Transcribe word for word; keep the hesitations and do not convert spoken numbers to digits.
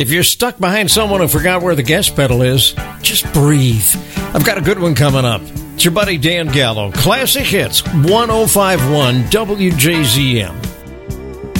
If you're stuck behind someone who forgot where the gas pedal is, just breathe. I've got a good one coming up. It's your buddy Dan Gallo. Classic Hits, one oh five point one W J Z M.